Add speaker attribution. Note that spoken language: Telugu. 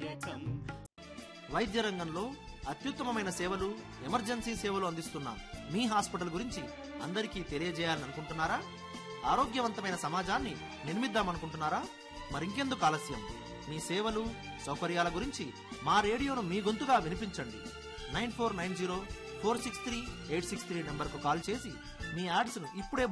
Speaker 1: దాయకం.
Speaker 2: వైద్య రంగంలో అత్యుత్తమమైన సేవలు, ఎమర్జెన్సీ సేవలు అందిస్తున్న మీ హాస్పిటల్ గురించి అందరికీ తెలియజేయాలనుకుంటున్నారా? ఆరోగ్యవంతమైన సమాజాన్ని నిర్మిద్దామనుకుంటున్నారా? మరింకెందుకు ఆలస్యం? మీ సేవలు, సౌకర్యాల గురించి మా రేడియోను మీ గొంతుగా వినిపించండి. 9490 463 863 నంబర్కు కాల్ చేసి మీ యాడ్స్ను ఇప్పుడే